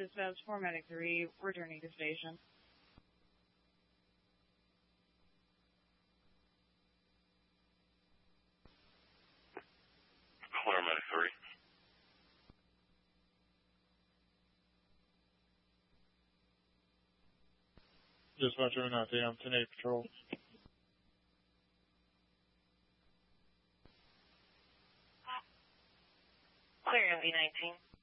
Dispatch 4 Medic 3, returning to station. Clear, Medic 3. Dispatcher, not the 10-8 patrol. Clear, MV-19.